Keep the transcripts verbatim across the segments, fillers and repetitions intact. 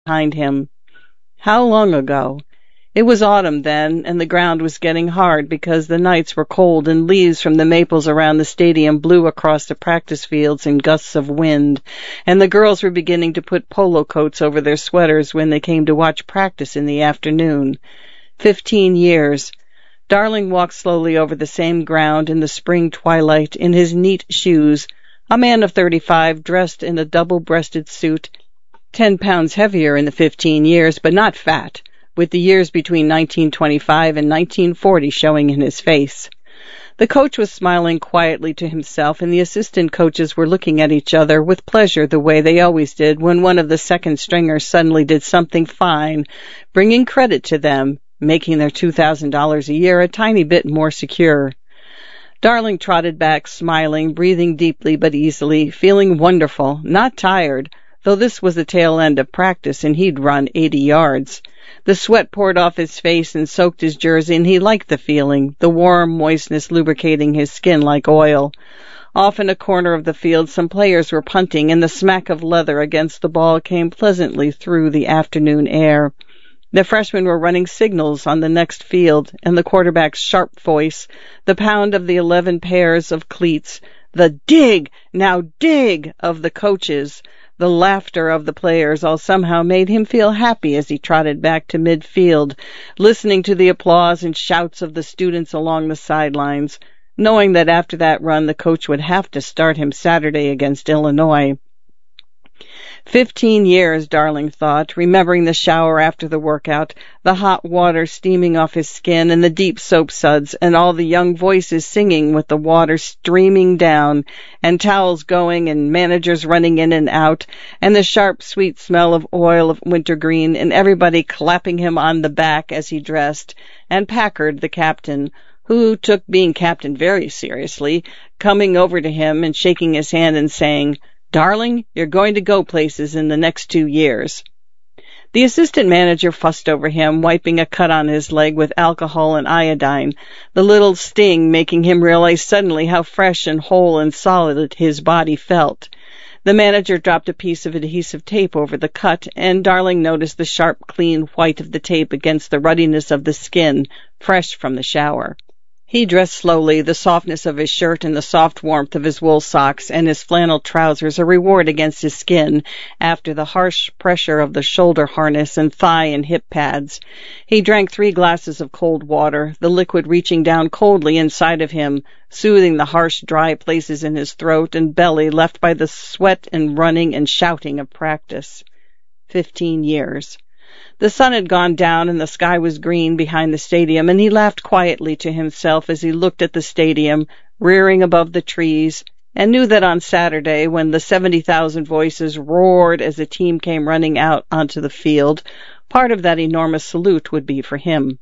behind him. How long ago? It was autumn then, and the ground was getting hard because the nights were cold and leaves from the maples around the stadium blew across the practice fields in gusts of wind, and the girls were beginning to put polo coats over their sweaters when they came to watch practice in the afternoon. Fifteen years. Darling walked slowly over the same ground in the spring twilight in his neat shoes, a man of thirty-five dressed in a double-breasted suit, ten pounds heavier in the fifteen years, but not fat, with the years between nineteen twenty-five and nineteen forty showing in his face. The coach was smiling quietly to himself, and the assistant coaches were looking at each other with pleasure the way they always did when one of the second stringers suddenly did something fine, bringing credit to them, making their two thousand dollars a year a tiny bit more secure. Darling trotted back, smiling, breathing deeply but easily, feeling wonderful, not tired, though this was the tail end of practice and he'd run eighty yards. The sweat poured off his face and soaked his jersey, and he liked the feeling, the warm moistness lubricating his skin like oil. Off in a corner of the field some players were punting, and the smack of leather against the ball came pleasantly through the afternoon air. The freshmen were running signals on the next field, and the quarterback's sharp voice, the pound of the eleven pairs of cleats, the dig, now dig of the coaches, the laughter of the players all somehow made him feel happy as he trotted back to midfield, listening to the applause and shouts of the students along the sidelines, knowing that after that run the coach would have to start him Saturday against Illinois. Fifteen years, Darling thought, remembering the shower after the workout, the hot water steaming off his skin and the deep soap suds, and all the young voices singing with the water streaming down, and towels going and managers running in and out, and the sharp, sweet smell of oil of wintergreen, and everybody clapping him on the back as he dressed, and Packard, the captain, who took being captain very seriously, coming over to him and shaking his hand and saying, "Darling, you're going to go places in the next two years." The assistant manager fussed over him, wiping a cut on his leg with alcohol and iodine, the little sting making him realize suddenly how fresh and whole and solid his body felt. The manager dropped a piece of adhesive tape over the cut, and Darling noticed the sharp, clean white of the tape against the ruddiness of the skin, fresh from the shower. He dressed slowly, the softness of his shirt and the soft warmth of his wool socks and his flannel trousers a reward against his skin after the harsh pressure of the shoulder harness and thigh and hip pads. He drank three glasses of cold water, the liquid reaching down coldly inside of him, soothing the harsh, dry places in his throat and belly left by the sweat and running and shouting of practice. Fifteen years. The sun had gone down and the sky was green behind the stadium, and he laughed quietly to himself as he looked at the stadium, rearing above the trees, and knew that on Saturday, when the seventy thousand voices roared as the team came running out onto the field, part of that enormous salute would be for him.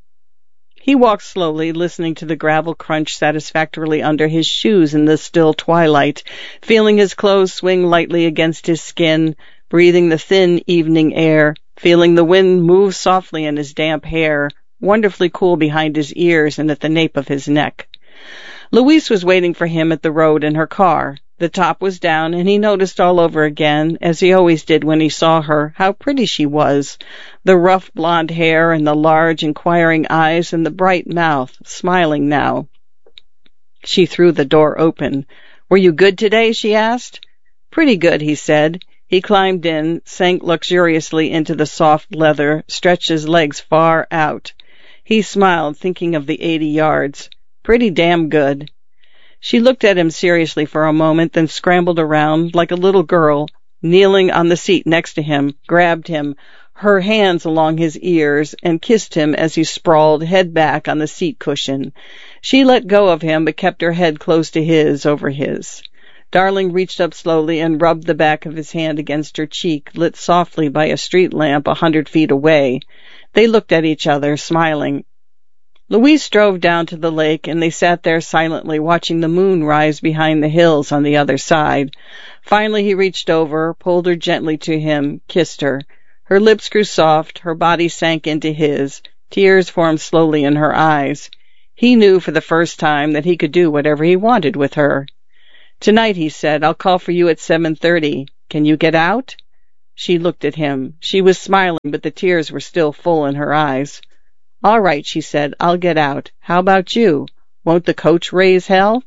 He walked slowly, listening to the gravel crunch satisfactorily under his shoes in the still twilight, feeling his clothes swing lightly against his skin, breathing the thin evening air, feeling the wind move softly in his damp hair, wonderfully cool behind his ears and at the nape of his neck. Louise was waiting for him at the road in her car. The top was down, and he noticed all over again, as he always did when he saw her, how pretty she was, the rough blonde hair and the large inquiring eyes and the bright mouth, smiling now. She threw the door open. "Were you good today?" she asked. "Pretty good," he said. He climbed in, sank luxuriously into the soft leather, stretched his legs far out. He smiled, thinking of the eighty yards. Pretty damn good. She looked at him seriously for a moment, then scrambled around like a little girl, kneeling on the seat next to him, grabbed him, her hands along his ears, and kissed him as he sprawled, head back on the seat cushion. She let go of him, but kept her head close to his, over his. Darling reached up slowly and rubbed the back of his hand against her cheek, lit softly by a street lamp a hundred feet away. They looked at each other, smiling. Louise drove down to the lake, and they sat there silently, watching the moon rise behind the hills on the other side. Finally he reached over, pulled her gently to him, kissed her. Her lips grew soft, her body sank into his. Tears formed slowly in her eyes. He knew for the first time that he could do whatever he wanted with her. "Tonight," he said, "I'll call for you at seven thirty. Can you get out?" She looked at him. She was smiling, but the tears were still full in her eyes. "All right," she said, "I'll get out. How about you? Won't the coach raise hell?"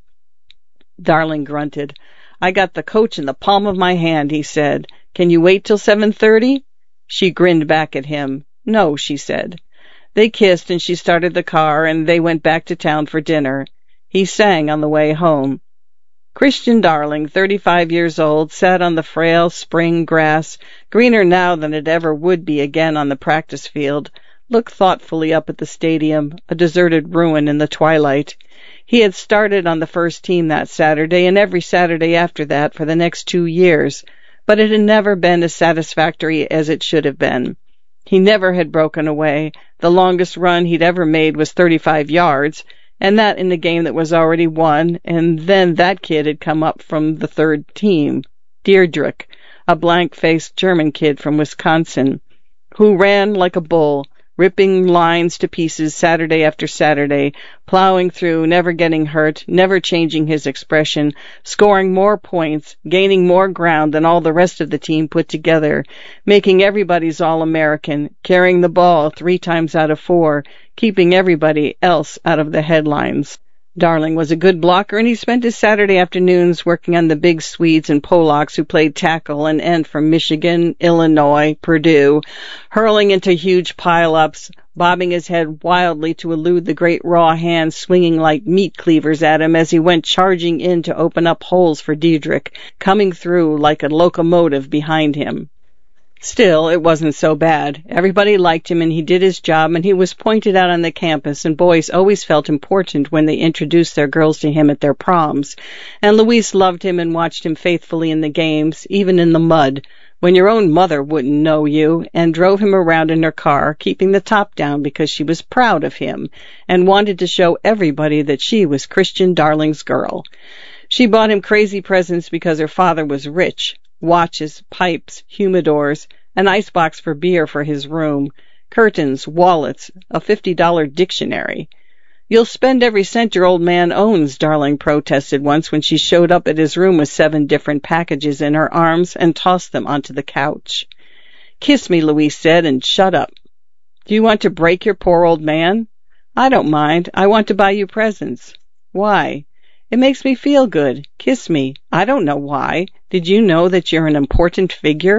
Darling grunted. "I got the coach in the palm of my hand," he said. "Can you wait till seven thirty?" She grinned back at him. "No," she said. They kissed, and she started the car, and they went back to town for dinner. He sang on the way home. Christian Darling, thirty-five years old, sat on the frail spring grass, greener now than it ever would be again on the practice field, looked thoughtfully up at the stadium, a deserted ruin in the twilight. He had started on the first team that Saturday and every Saturday after that for the next two years, but it had never been as satisfactory as it should have been. He never had broken away. The longest run he'd ever made was thirty-five yards, and that in a game that was already won, and then that kid had come up from the third team, Deirdrick, a blank-faced German kid from Wisconsin, who ran like a bull, ripping lines to pieces Saturday after Saturday, plowing through, never getting hurt, never changing his expression, scoring more points, gaining more ground than all the rest of the team put together, making everybody's All-American, carrying the ball three times out of four, keeping everybody else out of the headlines. Darling was a good blocker, and he spent his Saturday afternoons working on the big Swedes and Polacks who played tackle and end from Michigan, Illinois, Purdue, hurling into huge pile-ups, bobbing his head wildly to elude the great raw hands swinging like meat cleavers at him as he went charging in to open up holes for Deirdrick, coming through like a locomotive behind him. Still, it wasn't so bad. Everybody liked him, and he did his job, and he was pointed out on the campus, and boys always felt important when they introduced their girls to him at their proms. And Louise loved him and watched him faithfully in the games, even in the mud, when your own mother wouldn't know you, and drove him around in her car, keeping the top down because she was proud of him, and wanted to show everybody that she was Christian Darling's girl. She bought him crazy presents because her father was rich. Watches, pipes, humidors, an icebox for beer for his room, curtains, wallets, a fifty dollar dictionary. "You'll spend every cent your old man owns," Darling protested once when she showed up at his room with seven different packages in her arms and tossed them onto the couch. "Kiss me," Louise said, "and shut up." "Do you want to break your poor old man?" "I don't mind. I want to buy you presents." "Why?" "It makes me feel good. Kiss me." "I don't know why. Did you know that you're an important figure?"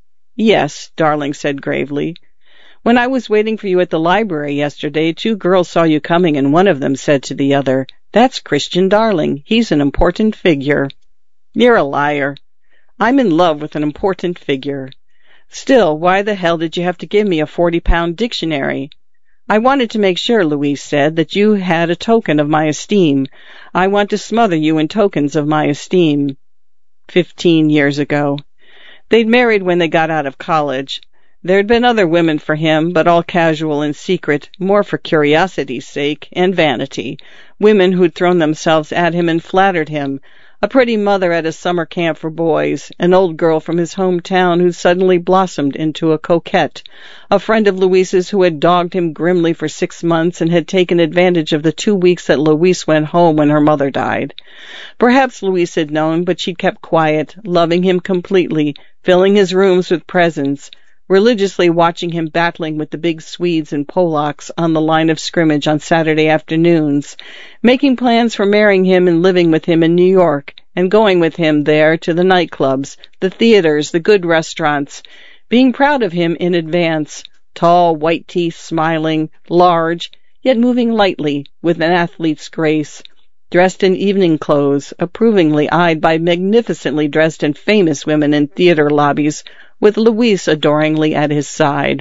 "Yes," Darling said gravely. "When I was waiting for you at the library yesterday, two girls saw you coming, and one of them said to the other, 'That's Christian Darling. He's an important figure.'" "You're a liar." "I'm in love with an important figure." "Still, why the hell did you have to give me a forty-pound dictionary?" "I wanted to make sure," Louise said, "that you had a token of my esteem. I want to smother you in tokens of my esteem." Fifteen years ago. They'd married when they got out of college. There'd been other women for him, but all casual and secret, more for curiosity's sake and vanity. Women who'd thrown themselves at him and flattered him. A pretty mother at a summer camp for boys, an old girl from his hometown who suddenly blossomed into a coquette, a friend of Louise's who had dogged him grimly for six months and had taken advantage of the two weeks that Louise went home when her mother died. Perhaps Louise had known, but she'd kept quiet, loving him completely, filling his rooms with presents, religiously watching him battling with the big Swedes and Polacks on the line of scrimmage on Saturday afternoons, making plans for marrying him and living with him in New York, and going with him there to the nightclubs, the theaters, the good restaurants, being proud of him in advance, tall, white teeth, smiling, large, yet moving lightly, with an athlete's grace, dressed in evening clothes, approvingly eyed by magnificently dressed and famous women in theater lobbies, with Louise adoringly at his side.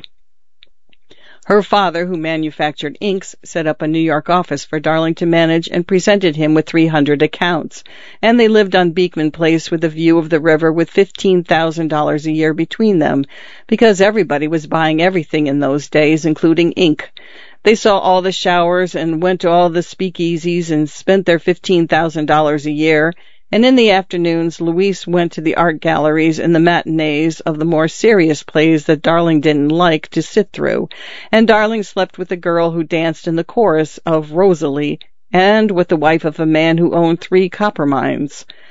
Her father, who manufactured inks, set up a New York office for Darling to manage and presented him with three hundred accounts, and they lived on Beekman Place with a view of the river with fifteen thousand dollars a year between them, because everybody was buying everything in those days, including ink. They saw all the showers and went to all the speakeasies and spent their fifteen thousand dollars a year, and in the afternoons Louise went to the art galleries and the matinees of the more serious plays that Darling didn't like to sit through, and Darling slept with the girl who danced in the chorus of Rosalie, and with the wife of a man who owned three copper mines.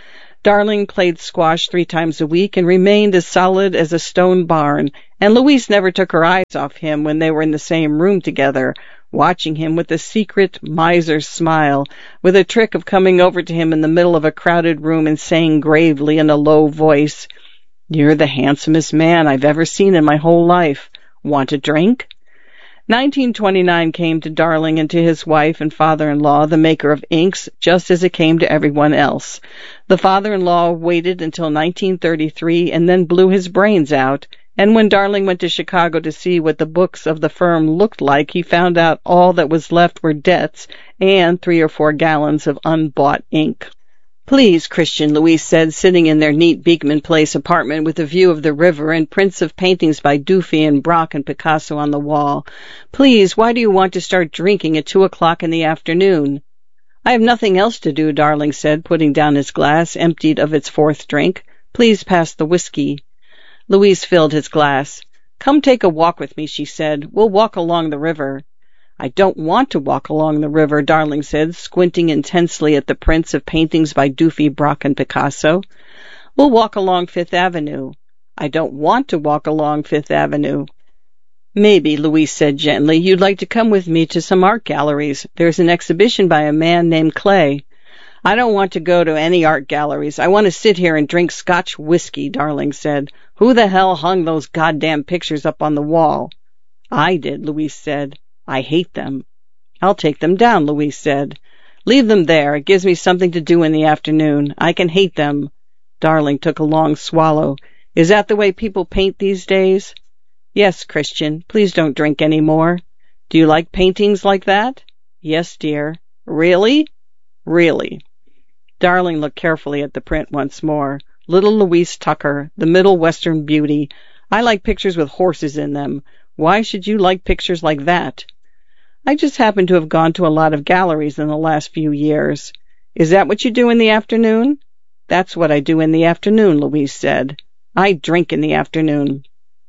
Darling played squash three times a week and remained as solid as a stone barn, and Louise never took her eyes off him when they were in the same room together, watching him with a secret miser's smile, with a trick of coming over to him in the middle of a crowded room and saying gravely in a low voice, "You're the handsomest man I've ever seen in my whole life. Want a drink?" nineteen twenty-nine came to Darling and to his wife and father-in-law, the maker of inks, just as it came to everyone else. The father-in-law waited until nineteen thirty-three and then blew his brains out, and when Darling went to Chicago to see what the books of the firm looked like, he found out all that was left were debts and three or four gallons of unbought ink. "Please, Christian," Louise said, sitting in their neat Beekman Place apartment with a view of the river and prints of paintings by Dufy and Braque and Picasso on the wall. "Please, why do you want to start drinking at two o'clock in the afternoon?" "I have nothing else to do," Darling said, putting down his glass, emptied of its fourth drink. "Please pass the whiskey." Louise filled his glass. "Come take a walk with me," she said. "We'll walk along the river." "I don't want to walk along the river," Darling said, squinting intensely at the prints of paintings by Dufy, Braque, and Picasso. "We'll walk along Fifth Avenue." "I don't want to walk along Fifth Avenue." "Maybe," Louise said gently, "you'd like to come with me to some art galleries. There's an exhibition by a man named Clay." "I don't want to go to any art galleries. I want to sit here and drink Scotch whiskey," Darling said. "Who the hell hung those goddamn pictures up on the wall?" "I did," Louise said. "I hate them." "I'll take them down," Louise said. "Leave them there. It gives me something to do in the afternoon. I can hate them." Darling took a long swallow. "Is that the way people paint these days?" "Yes, Christian. Please don't drink any more." "Do you like paintings like that?" "Yes, dear." "Really?" "Really." Darling looked carefully at the print once more. "Little Louise Tucker, the Middle Western beauty. I like pictures with horses in them. Why should you like pictures like that?" "I just happen to have gone to a lot of galleries in the last few years." "Is that what you do in the afternoon?" "That's what I do in the afternoon," Louise said. "I drink in the afternoon."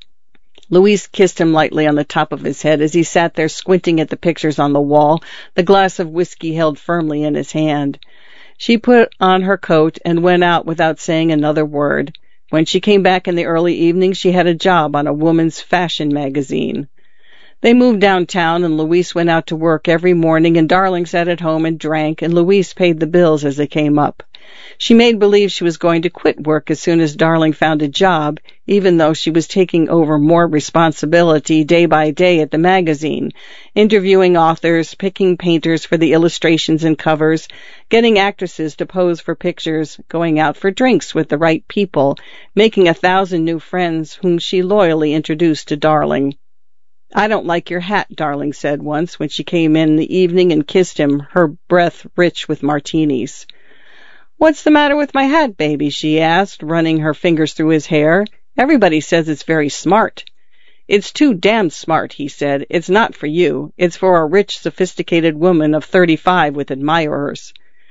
Louise kissed him lightly on the top of his head as he sat there squinting at the pictures on the wall, the glass of whiskey held firmly in his hand. She put on her coat and went out without saying another word. When she came back in the early evening, she had a job on a woman's fashion magazine. They moved downtown, and Louise went out to work every morning, and Darling sat at home and drank, and Louise paid the bills as they came up. She made believe she was going to quit work as soon as Darling found a job, even though she was taking over more responsibility day by day at the magazine, interviewing authors, picking painters for the illustrations and covers, getting actresses to pose for pictures, going out for drinks with the right people, making a thousand new friends whom she loyally introduced to Darling. "I don't like your hat," Darling said once when she came in the evening and kissed him, her breath rich with martinis. "What's the matter with my hat, baby?" she asked, running her fingers through his hair. "Everybody says it's very smart." "It's too damn smart," he said. "It's not for you. It's for a rich, sophisticated woman of thirty-five with admirers."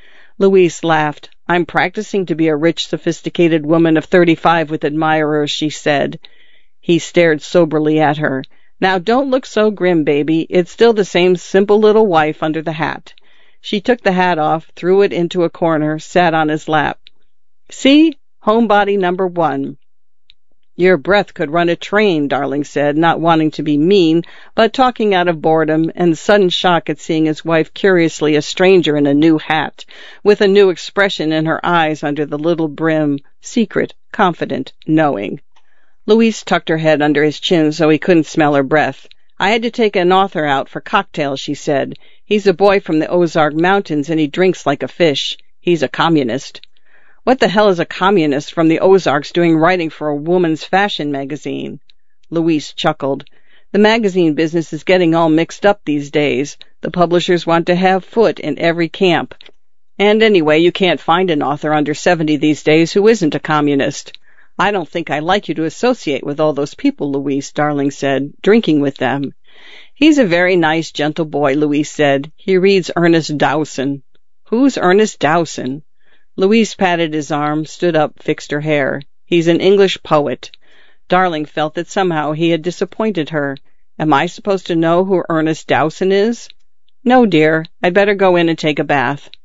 Louise laughed. "I'm practicing to be a rich, sophisticated woman of thirty-five with admirers," she said. He stared soberly at her. "Now don't look so grim, baby. It's still the same simple little wife under the hat." She took the hat off, threw it into a corner, sat on his lap. "See? Homebody number one." "Your breath could run a train," Darling said, not wanting to be mean, but talking out of boredom and sudden shock at seeing his wife curiously a stranger in a new hat, with a new expression in her eyes under the little brim, secret, confident, knowing. Louise tucked her head under his chin so he couldn't smell her breath. "I had to take an author out for cocktails," she said. "He's a boy from the Ozark Mountains, and he drinks like a fish. He's a communist." "What the hell is a communist from the Ozarks doing writing for a woman's fashion magazine?" Louise chuckled. "The magazine business is getting all mixed up these days. The publishers want to have foot in every camp. And anyway, you can't find an author under seventy these days who isn't a communist." "I don't think I like you to associate with all those people, Louise," Darling said, "drinking with them." "He's a very nice, gentle boy," Louise said. "He reads Ernest Dowson." "Who's Ernest Dowson?" Louise patted his arm, stood up, fixed her hair. "He's an English poet." Darling felt that somehow he had disappointed her. "Am I supposed to know who Ernest Dowson is?" "No, dear. I'd better go in and take a bath."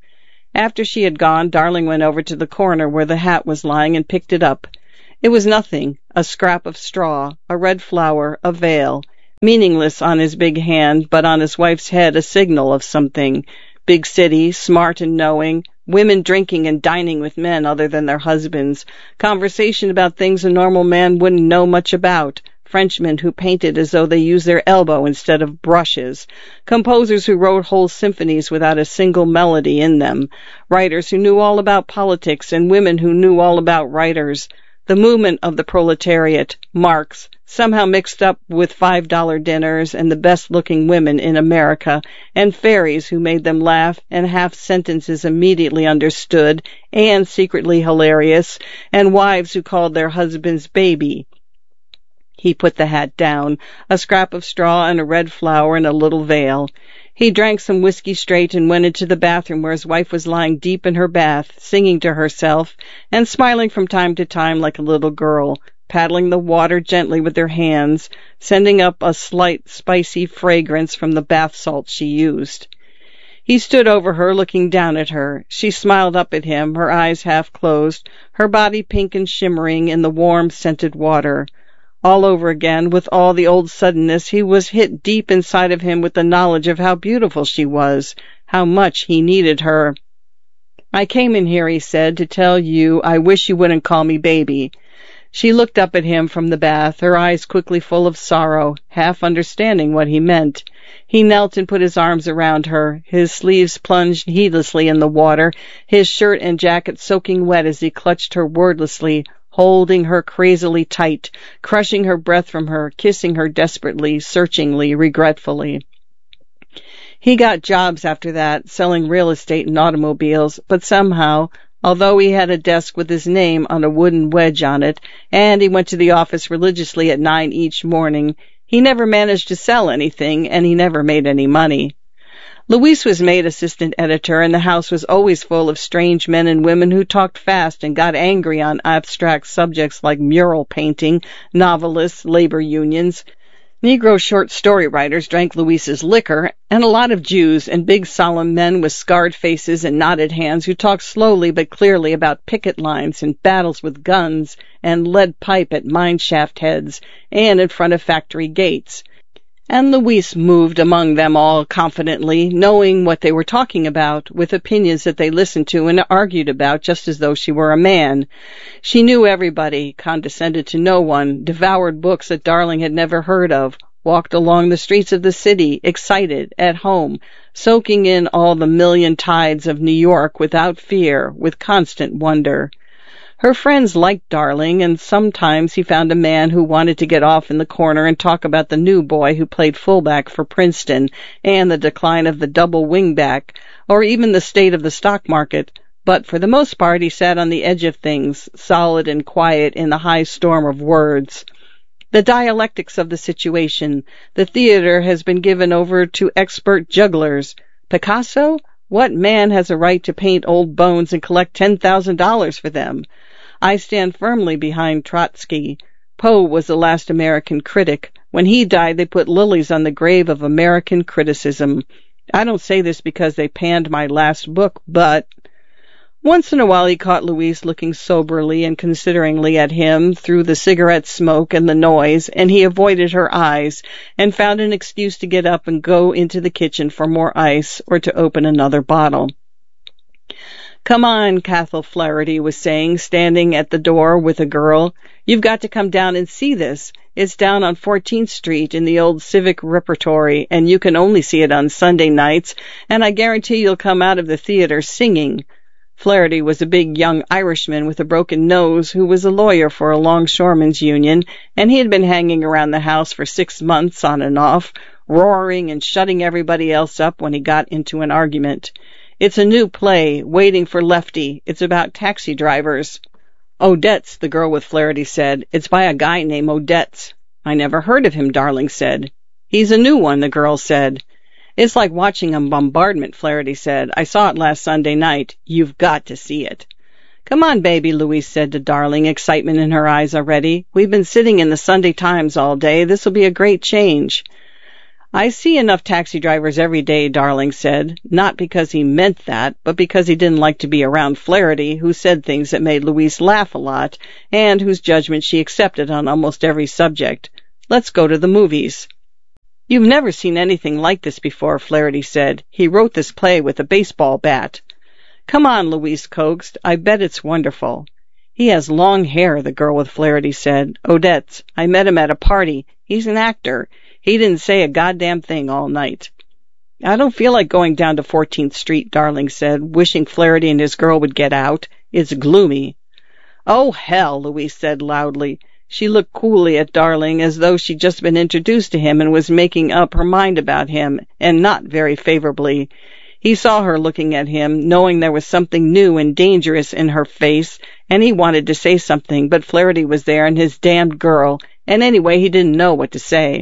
After she had gone, Darling went over to the corner where the hat was lying and picked it up. It was nothing, a scrap of straw, a red flower, a veil, meaningless on his big hand, but on his wife's head a signal of something. Big city, smart and knowing, women drinking and dining with men other than their husbands, conversation about things a normal man wouldn't know much about, Frenchmen who painted as though they used their elbow instead of brushes, composers who wrote whole symphonies without a single melody in them, writers who knew all about politics and women who knew all about writers, the movement of the proletariat, Marx, somehow mixed up with five-dollar dinners and the best-looking women in America, and fairies who made them laugh and half-sentences immediately understood and secretly hilarious, and wives who called their husbands baby. He put the hat down, a scrap of straw and a red flower and a little veil. He drank some whiskey straight and went into the bathroom where his wife was lying deep in her bath, singing to herself and smiling from time to time like a little girl, paddling the water gently with her hands, sending up a slight spicy fragrance from the bath salts she used. He stood over her, looking down at her. She smiled up at him, her eyes half closed, her body pink and shimmering in the warm, scented water. All over again, with all the old suddenness, he was hit deep inside of him with the knowledge of how beautiful she was, how much he needed her. "I came in here," he said, "to tell you I wish you wouldn't call me baby." She looked up at him from the bath, her eyes quickly full of sorrow, half understanding what he meant. He knelt and put his arms around her, his sleeves plunged heedlessly in the water, his shirt and jacket soaking wet as he clutched her wordlessly, holding her crazily tight, crushing her breath from her, kissing her desperately, searchingly, regretfully. He got jobs after that, selling real estate and automobiles, but somehow, although he had a desk with his name on a wooden wedge on it, and he went to the office religiously at nine each morning, he never managed to sell anything, and he never made any money. Louise was made assistant editor, and the house was always full of strange men and women who talked fast and got angry on abstract subjects like mural painting, novelists, labor unions. Negro short story writers drank Louise's liquor, and a lot of Jews and big solemn men with scarred faces and knotted hands who talked slowly but clearly about picket lines and battles with guns and lead pipe at mine shaft heads and in front of factory gates. And Louise moved among them all confidently, knowing what they were talking about, with opinions that they listened to and argued about just as though she were a man. She knew everybody, condescended to no one, devoured books that Darling had never heard of, walked along the streets of the city, excited, at home, soaking in all the million tides of New York without fear, with constant wonder. Her friends liked Darling, and sometimes he found a man who wanted to get off in the corner and talk about the new boy who played fullback for Princeton, and the decline of the double wingback, or even the state of the stock market. But for the most part he sat on the edge of things, solid and quiet in the high storm of words. The dialectics of the situation. The theater has been given over to expert jugglers. Picasso? What man has a right to paint old bones and collect ten thousand dollars for them? I stand firmly behind Trotsky. Poe was the last American critic. When he died, they put lilies on the grave of American criticism. I don't say this because they panned my last book, but... Once in a while he caught Louise looking soberly and consideringly at him through the cigarette smoke and the noise, and he avoided her eyes and found an excuse to get up and go into the kitchen for more ice or to open another bottle. "Come on," Cathal Flaherty was saying, standing at the door with a girl. "You've got to come down and see this. It's down on fourteenth street in the old Civic Repertory, and you can only see it on Sunday nights, and I guarantee you'll come out of the theater singing." Flaherty was a big young Irishman with a broken nose who was a lawyer for a longshoremen's union, and he had been hanging around the house for six months on and off, roaring and shutting everybody else up when he got into an argument. "It's a new play, Waiting for Lefty. It's about taxi drivers." "Odets," the girl with Flaherty said. "It's by a guy named Odets." "I never heard of him," Darling said. "He's a new one," the girl said. "It's like watching a bombardment," Flaherty said. "I saw it last Sunday night. You've got to see it." "Come on, baby," Louise said to Darling, excitement in her eyes already. "We've been sitting in the Sunday Times all day. This'll be a great change." I see enough taxi drivers every day, Darling said, not because he meant that, but because he didn't like to be around Flaherty, who said things that made Louise laugh a lot, and whose judgment she accepted on almost every subject. Let's go to the movies. You've never seen anything like this before, Flaherty said. He wrote this play with a baseball bat. Come on, Louise coaxed. I bet it's wonderful. He has long hair, the girl with Flaherty said. Odette's. I met him at a party. He's an actor. He didn't say a goddamn thing all night. I don't feel like going down to fourteenth Street, Darling said, wishing Flaherty and his girl would get out. It's gloomy. Oh, hell, Louise said loudly. She looked coolly at Darling as though she'd just been introduced to him and was making up her mind about him, and not very favorably. He saw her looking at him, knowing there was something new and dangerous in her face, and he wanted to say something, but Flaherty was there and his damned girl, and anyway he didn't know what to say.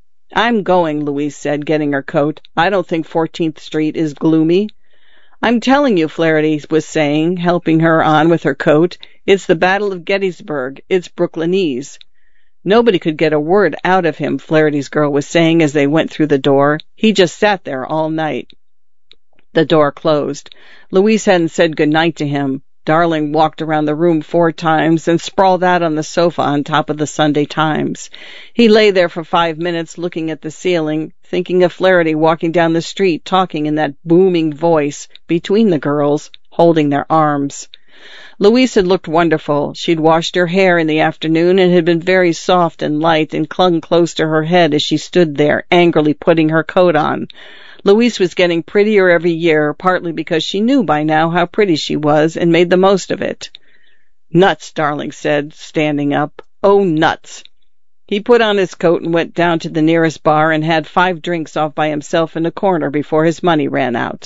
I'm going, Louise said, getting her coat. I don't think fourteenth Street is gloomy. I'm telling you, Flaherty was saying, helping her on with her coat. It's the Battle of Gettysburg. It's Brooklynese. Nobody could get a word out of him, Flaherty's girl was saying as they went through the door. He just sat there all night. The door closed. Louise hadn't said good night to him. Darling walked around the room four times and sprawled out on the sofa on top of the Sunday Times. He lay there for five minutes looking at the ceiling, thinking of Flaherty walking down the street talking in that booming voice between the girls, holding their arms. Louise had looked wonderful. She'd washed her hair in the afternoon and had been very soft and light and clung close to her head as she stood there, angrily putting her coat on. Louise was getting prettier every year, partly because she knew by now how pretty she was and made the most of it. Nuts, Darling said, standing up. Oh, nuts. He put on his coat and went down to the nearest bar and had five drinks off by himself in a corner before his money ran out.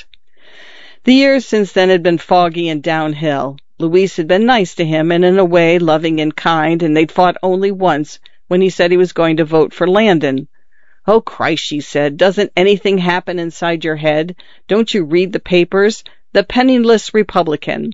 The years since then had been foggy and downhill. Louise had been nice to him and in a way loving and kind, and they'd fought only once when he said he was going to vote for Landon. Oh, Christ, she said, doesn't anything happen inside your head? Don't you read the papers? The penniless Republican.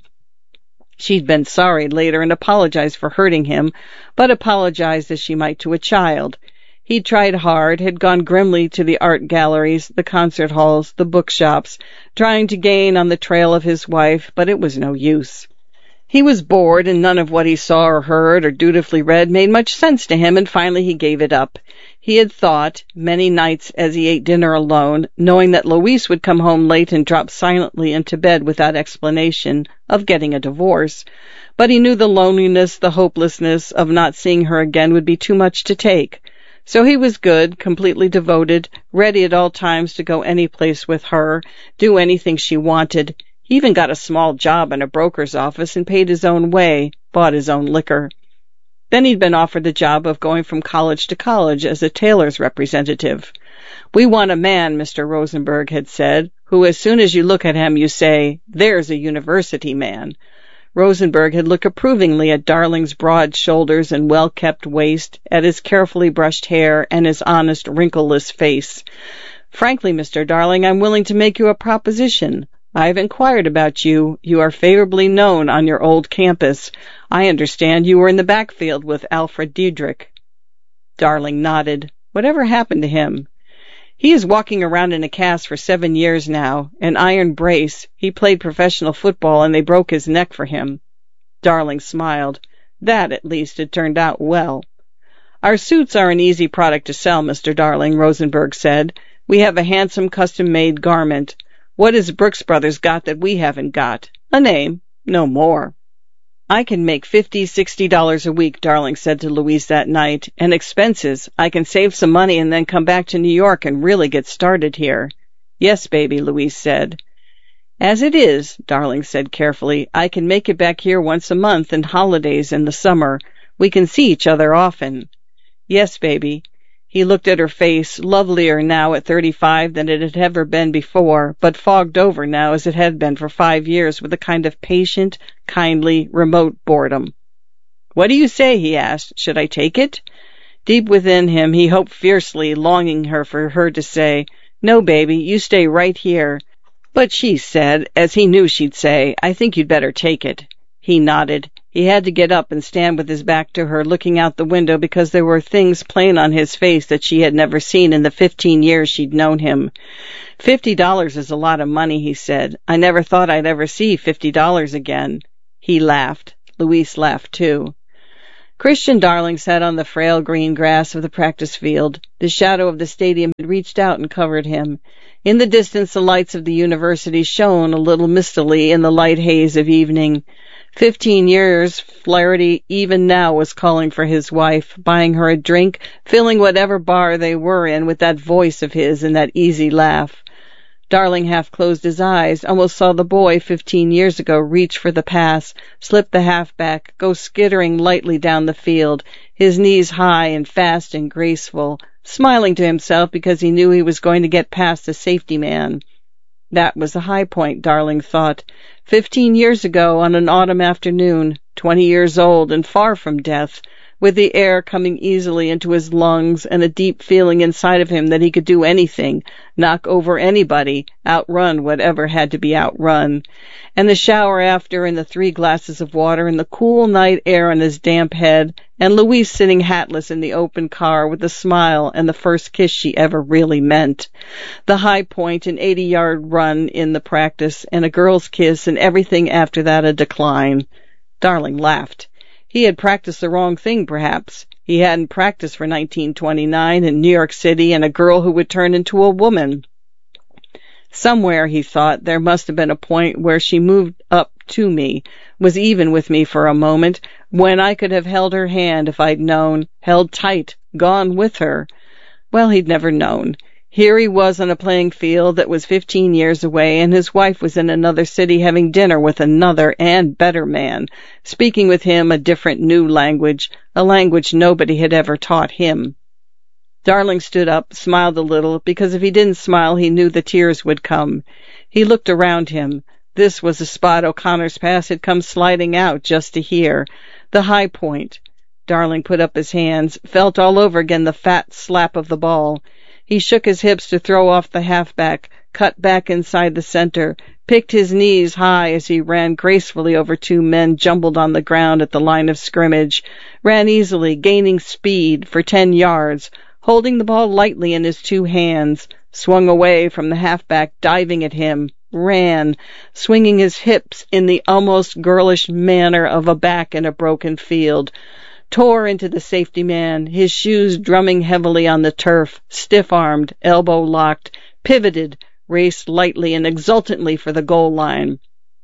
She'd been sorry later and apologized for hurting him, but apologized as she might to a child. He'd tried hard, had gone grimly to the art galleries, the concert halls, the bookshops, trying to gain on the trail of his wife, but it was no use. He was bored, and none of what he saw or heard or dutifully read made much sense to him, and finally he gave it up. He had thought, many nights as he ate dinner alone, knowing that Louise would come home late and drop silently into bed without explanation, of getting a divorce. But he knew the loneliness, the hopelessness of not seeing her again would be too much to take. So he was good, completely devoted, ready at all times to go any place with her, do anything she wanted. He even got a small job in a broker's office and paid his own way, bought his own liquor. Then he'd been offered the job of going from college to college as a tailor's representative. We want a man, Mister Rosenberg had said, who as soon as you look at him you say, there's a university man. Rosenberg had looked approvingly at Darling's broad shoulders and well-kept waist, at his carefully brushed hair and his honest, wrinkleless face. Frankly, Mister Darling, I'm willing to make you a proposition. I've inquired about you. You are favorably known on your old campus. I understand you were in the backfield with Alfred Diedrich. Darling nodded. Whatever happened to him? He is walking around in a cast for seven years now, an iron brace. He played professional football and they broke his neck for him. Darling smiled. That, at least, had turned out well. Our suits are an easy product to sell, Mister Darling, Rosenberg said. We have a handsome custom-made garment. What has Brooks Brothers got that we haven't got? A name, no more. I can make fifty, sixty dollars a week, Darling said to Louise that night, and expenses. I can save some money and then come back to New York and really get started here. Yes, baby, Louise said. As it is, Darling said carefully, I can make it back here once a month and holidays in the summer. We can see each other often. Yes, baby. He looked at her face, lovelier now at thirty-five than it had ever been before, but fogged over now as it had been for five years with a kind of patient, kindly, remote boredom. What do you say? He asked. Should I take it? Deep within him he hoped fiercely, longing her for her to say, No, baby, you stay right here. But she said, as he knew she'd say, I think you'd better take it. He nodded. He had to get up and stand with his back to her, looking out the window, because there were things plain on his face that she had never seen in the fifteen years she'd known him. Fifty dollars is a lot of money, he said. I never thought I'd ever see fifty dollars again. He laughed. Louise laughed, too. Christian Darling sat on the frail green grass of the practice field. The shadow of the stadium had reached out and covered him. In the distance, the lights of the university shone a little mistily in the light haze of evening. Fifteen years, Flaherty even now was calling for his wife, buying her a drink, filling whatever bar they were in with that voice of his and that easy laugh. Darling half closed his eyes, almost saw the boy fifteen years ago reach for the pass, slip the halfback, go skittering lightly down the field, his knees high and fast and graceful, smiling to himself because he knew he was going to get past the safety man. That was the high point, Darling thought. Fifteen years ago, on an autumn afternoon, twenty years old and far from death, with the air coming easily into his lungs and a deep feeling inside of him that he could do anything, knock over anybody, outrun whatever had to be outrun. And the shower after, and the three glasses of water, and the cool night air on his damp head, and Louise sitting hatless in the open car with a smile and the first kiss she ever really meant. The high point, an eighty-yard run in the practice, and a girl's kiss, and everything after that a decline. Darling laughed. He had practiced the wrong thing, perhaps. He hadn't practiced for nineteen twenty-nine in New York City and a girl who would turn into a woman. Somewhere, he thought, there must have been a point where she moved up to me, was even with me for a moment, when I could have held her hand if I'd known, held tight, gone with her. Well, he'd never known. Here he was on a playing field that was fifteen years away, and his wife was in another city having dinner with another and better man, speaking with him a different new language, a language nobody had ever taught him. Darling stood up, smiled a little, because if he didn't smile he knew the tears would come. He looked around him. This was the spot O'Connor's Pass had come sliding out just to hear. The high point. Darling put up his hands, felt all over again the fat slap of the ball. He shook his hips to throw off the halfback, cut back inside the center, picked his knees high as he ran gracefully over two men jumbled on the ground at the line of scrimmage, ran easily, gaining speed for ten yards, holding the ball lightly in his two hands, swung away from the halfback diving at him, ran, swinging his hips in the almost girlish manner of a back in a broken field, tore into the safety man, his shoes drumming heavily on the turf, stiff-armed, elbow-locked, pivoted, raced lightly and exultantly for the goal line.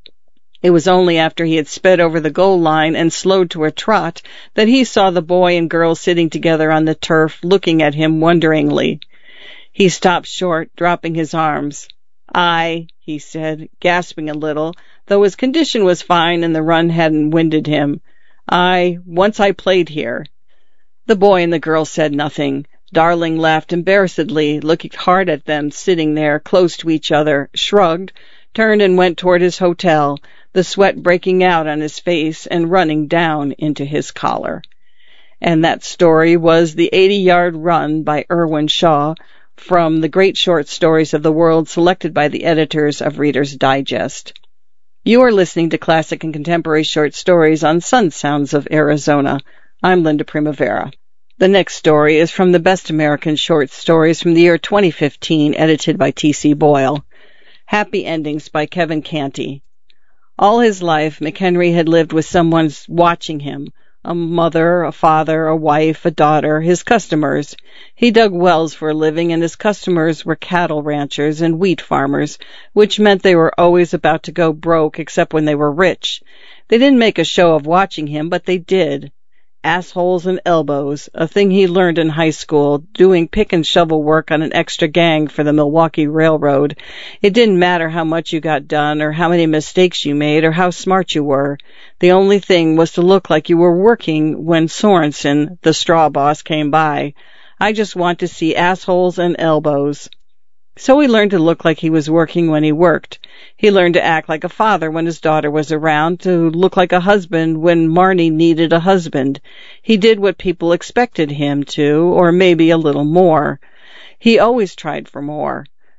It was only after he had sped over the goal line and slowed to a trot that he saw the boy and girl sitting together on the turf, looking at him wonderingly. He stopped short, dropping his arms. "I," he said, gasping a little, though his condition was fine and the run hadn't winded him. I, once I played here." The boy and the girl said nothing. Darling laughed embarrassedly, looked hard at them, sitting there, close to each other, shrugged, turned and went toward his hotel, the sweat breaking out on his face and running down into his collar. And that story was The eighty-Yard Run by Irwin Shaw, from the great short stories of the world selected by the editors of Reader's Digest. You are listening to Classic and Contemporary Short Stories on Sun Sounds of Arizona. I'm Linda Primavera. The next story is from the Best American Short Stories from the year twenty fifteen, edited by T C Boyle. Happy Endings by Kevin Canty. All his life, McHenry had lived with someone watching him, a mother, a father, a wife, a daughter, his customers. He dug wells for a living, and his customers were cattle ranchers and wheat farmers, which meant they were always about to go broke except when they were rich. They didn't make a show of watching him, but they did. Assholes and elbows, a thing he learned in high school, doing pick and shovel work on an extra gang for the Milwaukee Railroad. It didn't matter how much you got done, or how many mistakes you made, or how smart you were. The only thing was to look like you were working when Sorensen, the straw boss, came by. I just want to see assholes and elbows. So he learned to look like he was working when he worked. He learned to act like a father when his daughter was around, to look like a husband when Marnie needed a husband. He did what people expected him to, or maybe a little more. He always tried for more.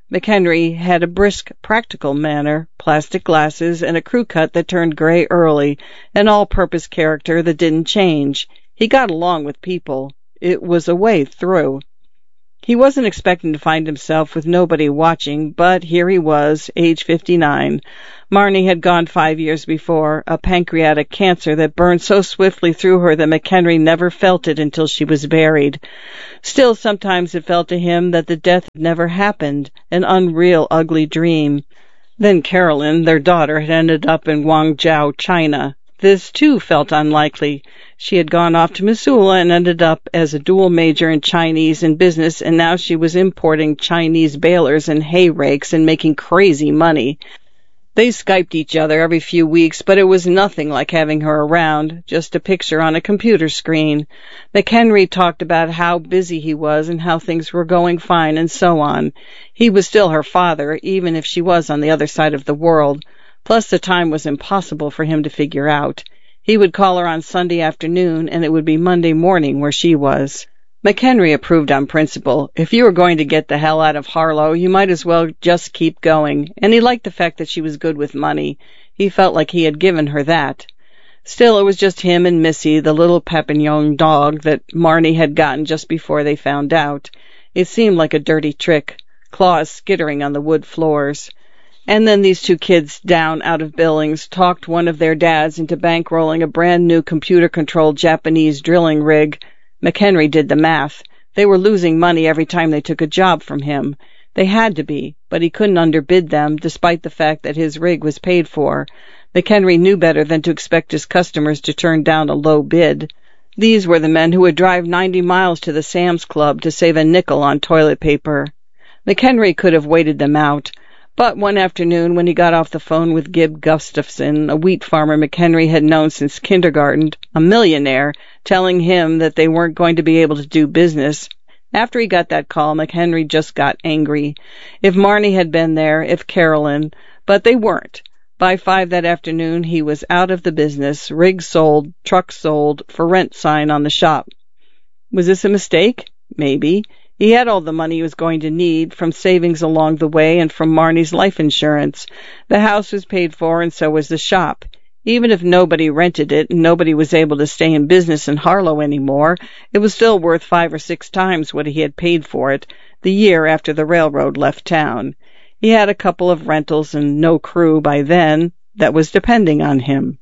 McHenry had a brisk, practical manner, plastic glasses, and a crew cut that turned gray early, an all-purpose character that didn't change. He got along with people. It was a way through. He wasn't expecting to find himself with nobody watching, but here he was, age fifty-nine. Marnie had gone five years before, a pancreatic cancer that burned so swiftly through her that McHenry never felt it until she was buried. Still, sometimes it felt to him that the death had never happened, an unreal, ugly dream. Then Carolyn, their daughter, had ended up in Guangzhou, China. This, too, felt unlikely. She had gone off to Missoula and ended up as a dual major in Chinese and business, and now she was importing Chinese balers and hay rakes and making crazy money. They Skyped each other every few weeks, but it was nothing like having her around, just a picture on a computer screen. McHenry talked about how busy he was and how things were going fine and so on. He was still her father, even if she was on the other side of the world. Plus, the time was impossible for him to figure out. He would call her on Sunday afternoon, and it would be Monday morning where she was. McHenry approved on principle. If you were going to get the hell out of Harlow, you might as well just keep going, and he liked the fact that she was good with money. He felt like he had given her that. Still, it was just him and Missy, the little Papillon dog that Marnie had gotten just before they found out. It seemed like a dirty trick, claws skittering on the wood floors. And then these two kids down out of Billings talked one of their dads into bankrolling a brand-new computer-controlled Japanese drilling rig. McHenry did the math. They were losing money every time they took a job from him. They had to be, but he couldn't underbid them, despite the fact that his rig was paid for. McHenry knew better than to expect his customers to turn down a low bid. These were the men who would drive ninety miles to the Sam's Club to save a nickel on toilet paper. McHenry could have waited them out. But one afternoon, when he got off the phone with Gib Gustafson, a wheat farmer McHenry had known since kindergarten, a millionaire, telling him that they weren't going to be able to do business, after he got that call, McHenry just got angry. If Marnie had been there, if Carolyn, but they weren't. By five that afternoon, he was out of the business, rig sold, truck sold, for rent sign on the shop. Was this a mistake? Maybe. He had all the money he was going to need, from savings along the way and from Marnie's life insurance. The house was paid for, and so was the shop. Even if nobody rented it and nobody was able to stay in business in Harlow anymore, it was still worth five or six times what he had paid for it the year after the railroad left town. He had a couple of rentals and no crew by then that was depending on him.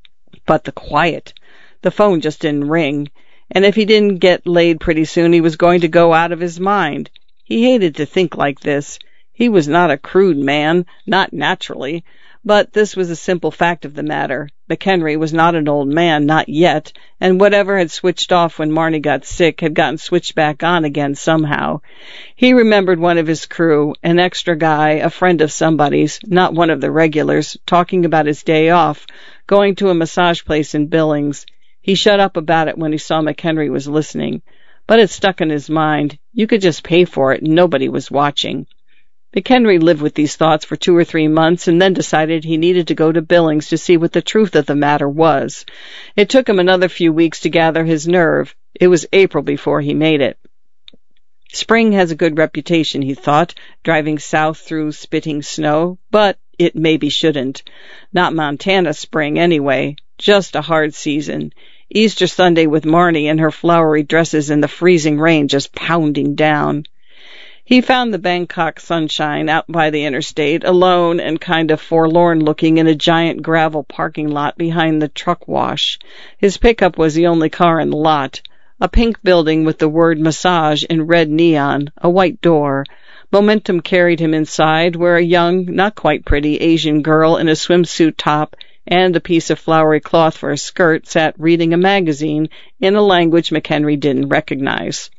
But the quiet. The phone just didn't ring. And if he didn't get laid pretty soon, he was going to go out of his mind. He hated to think like this. He was not a crude man, not naturally. But this was a simple fact of the matter. McHenry was not an old man, not yet, and whatever had switched off when Marnie got sick had gotten switched back on again somehow. He remembered one of his crew, an extra guy, a friend of somebody's, not one of the regulars, talking about his day off, going to a massage place in Billings. He shut up about it when he saw McHenry was listening, but it stuck in his mind. You could just pay for it, and nobody was watching. McHenry lived with these thoughts for two or three months and then decided he needed to go to Billings to see what the truth of the matter was. It took him another few weeks to gather his nerve. It was April before he made it. Spring has a good reputation, he thought, driving south through spitting snow, but it maybe shouldn't. Not Montana spring, anyway. Just a hard season. Easter Sunday with Marnie in her flowery dresses and the freezing rain just pounding down. He found the Bangkok sunshine out by the interstate, alone and kind of forlorn-looking in a giant gravel parking lot behind the truck wash. His pickup was the only car in the lot. A pink building with the word massage in red neon, a white door. Momentum carried him inside, where a young, not quite pretty Asian girl in a swimsuit top and a piece of flowery cloth for a skirt sat reading a magazine in a language McHenry didn't recognize.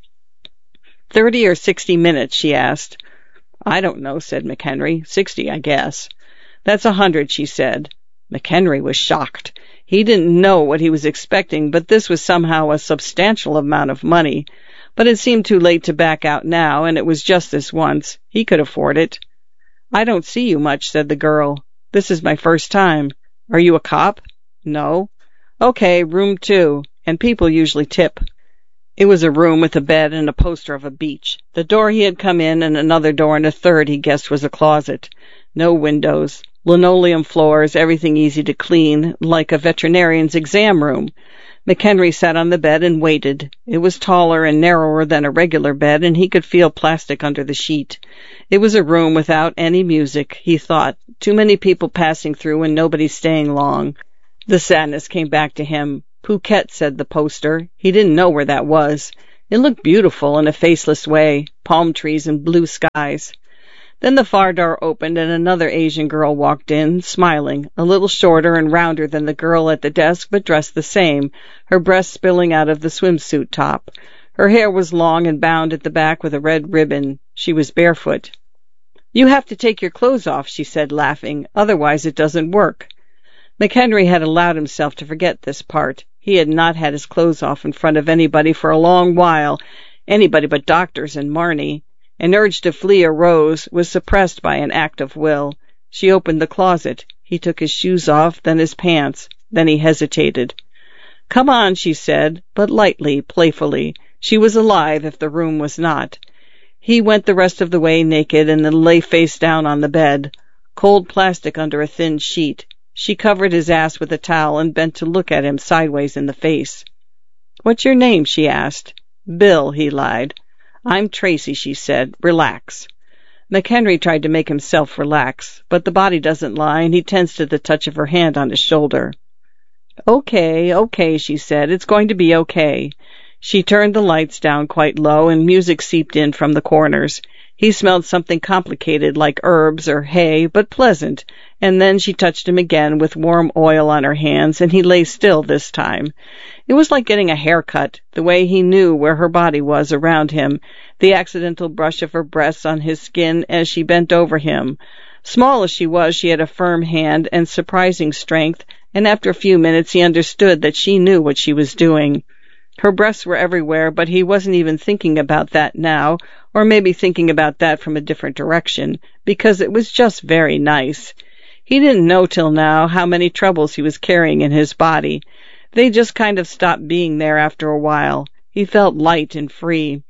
Thirty or sixty minutes, she asked. I don't know, said McHenry. Sixty, I guess. That's a hundred, she said. McHenry was shocked. He didn't know what he was expecting, but this was somehow a substantial amount of money. But it seemed too late to back out now, and it was just this once. He could afford it. I don't see you much, said the girl. This is my first time. Are you a cop? No. Okay, room two, and people usually tip. It was a room with a bed and a poster of a beach. The door he had come in and another door and a third he guessed was a closet. No windows. Linoleum floors, everything easy to clean, like a veterinarian's exam room. McHenry sat on the bed and waited. It was taller and narrower than a regular bed, and he could feel plastic under the sheet. It was a room without any music, he thought. Too many people passing through and nobody staying long. The sadness came back to him. Phuket, said the poster. He didn't know where that was. It looked beautiful in a faceless way, palm trees and blue skies. Then the far door opened and another Asian girl walked in, smiling, a little shorter and rounder than the girl at the desk, but dressed the same, her breasts spilling out of the swimsuit top. Her hair was long and bound at the back with a red ribbon. She was barefoot. "You have to take your clothes off," she said, laughing. "Otherwise it doesn't work." McHenry had allowed himself to forget this part. He had not had his clothes off in front of anybody for a long while, anybody but doctors and Marnie. An urge to flee arose, was suppressed by an act of will. She opened the closet. He took his shoes off, then his pants. Then he hesitated. "Come on," she said, but lightly, playfully. She was alive if the room was not. He went the rest of the way naked and then lay face down on the bed. Cold plastic under a thin sheet. She covered his ass with a towel and bent to look at him sideways in the face. "What's your name?" she asked. "Bill," he lied. "I'm Tracy," she said. "Relax." McHenry tried to make himself relax, but the body doesn't lie, and he tensed at the touch of her hand on his shoulder. "Okay, okay," she said. "It's going to be okay." She turned the lights down quite low, and music seeped in from the corners. He smelled something complicated like herbs or hay, but pleasant, and then she touched him again with warm oil on her hands, and he lay still this time. It was like getting a haircut, the way he knew where her body was around him, the accidental brush of her breasts on his skin as she bent over him. Small as she was, she had a firm hand and surprising strength, and after a few minutes he understood that she knew what she was doing. Her breasts were everywhere, but he wasn't even thinking about that now, or maybe thinking about that from a different direction, because it was just very nice. He didn't know till now how many troubles he was carrying in his body. They just kind of stopped being there after a while. He felt light and free.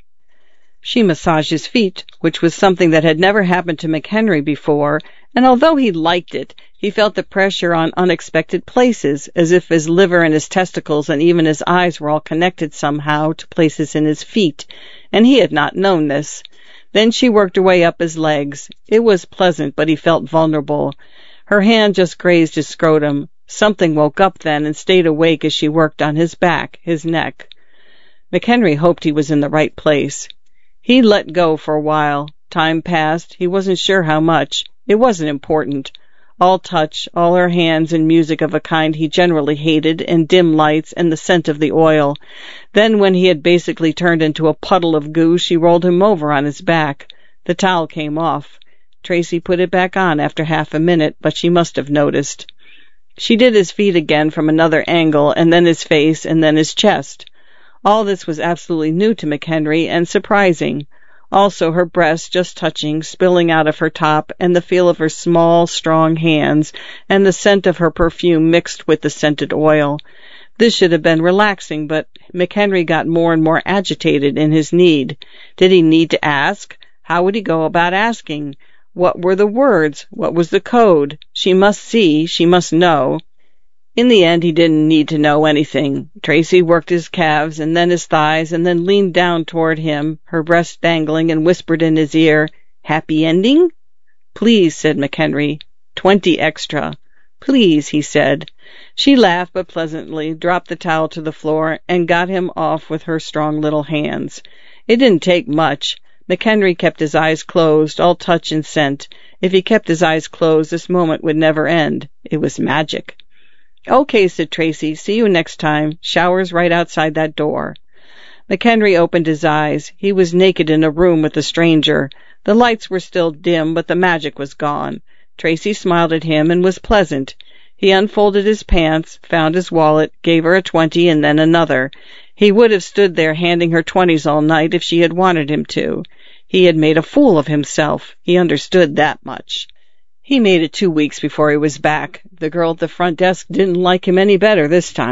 She massaged his feet, which was something that had never happened to McHenry before, and although he liked it, he felt the pressure on unexpected places, as if his liver and his testicles and even his eyes were all connected somehow to places in his feet, and he had not known this. Then she worked her way up his legs. It was pleasant, but he felt vulnerable. Her hand just grazed his scrotum. Something woke up then and stayed awake as she worked on his back, his neck. McHenry hoped he was in the right place. He let go for a while. Time passed. He wasn't sure how much. It wasn't important. All touch, all her hands, and music of a kind he generally hated, and dim lights, and the scent of the oil. Then, when he had basically turned into a puddle of goo, she rolled him over on his back. The towel came off. Tracy put it back on after half a minute, but she must have noticed. She did his feet again from another angle, and then his face, and then his chest. All this was absolutely new to McHenry and surprising. Also her breasts just touching, spilling out of her top, and the feel of her small, strong hands, and the scent of her perfume mixed with the scented oil. This should have been relaxing, but McHenry got more and more agitated in his need. Did he need to ask? How would he go about asking? What were the words? What was the code? She must see, she must know. In the end, he didn't need to know anything. Tracy worked his calves and then his thighs and then leaned down toward him, her breast dangling, and whispered in his ear, "Happy ending?" "Please," said McHenry. "Twenty extra." "Please," he said. She laughed, but pleasantly, dropped the towel to the floor, and got him off with her strong little hands. It didn't take much. McHenry kept his eyes closed, all touch and scent. If he kept his eyes closed, this moment would never end. It was magic. "Okay," said Tracy. "See you next time. Shower's right outside that door." McHenry opened his eyes. He was naked in a room with a stranger. The lights were still dim, but the magic was gone. Tracy smiled at him and was pleasant. He unfolded his pants, found his wallet, gave her a twenty and then another. He would have stood there handing her twenties all night if she had wanted him to. He had made a fool of himself. He understood that much. He made it two weeks before he was back. The girl at the front desk didn't like him any better this time.